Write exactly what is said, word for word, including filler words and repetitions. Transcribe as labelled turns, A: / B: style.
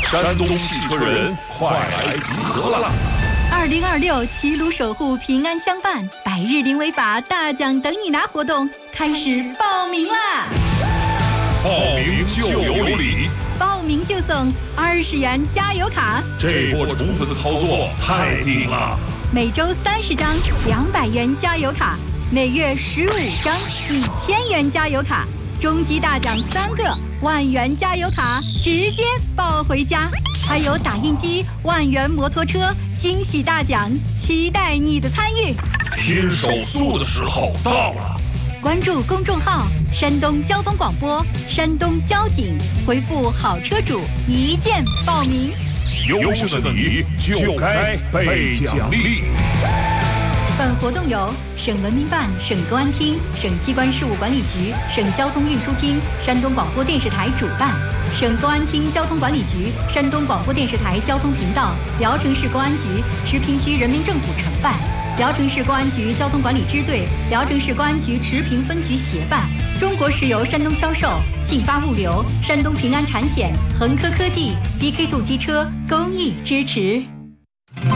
A: 山东汽车人快来集合了！
B: 二零二六齐鲁守护平安相伴，百日零违法大奖等你拿活动开始报名啦！
A: 报名就有礼，
B: 报名就送二十元加油卡。
A: 这波宠粉操作太顶了！
B: 每周三十张两百元加油卡，每月十五张一千元加油卡，终极大奖三个万元加油卡，直接抱回家。还有打印机、万元摩托车，惊喜大奖，期待你的参与。
A: 拼手速的时候到了！
B: 关注公众号山东交通广播、山东交警，回复好车主一键报名。
A: 优秀的你就该被奖励。
B: 本活动由省文明办、省公安厅、省机关事务管理局、省交通运输厅、山东广播电视台主办，省公安厅交通管理局、山东广播电视台交通频道、聊城市公安局、池平区人民政府承办，聊城市公安局交通管理支队、聊城市公安局池平分局协办，中国石油山东销售、信发物流、山东平安产险、恒科科技、B K 度机车公益支持。